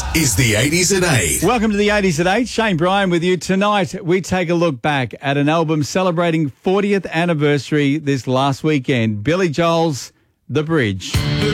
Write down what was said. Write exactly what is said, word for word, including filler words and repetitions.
is the eighties at eight. Welcome to the eighties at eight. Shane Bryan with you. Tonight, we take a look back at an album celebrating fortieth anniversary this last weekend. Billy Joel's The Bridge.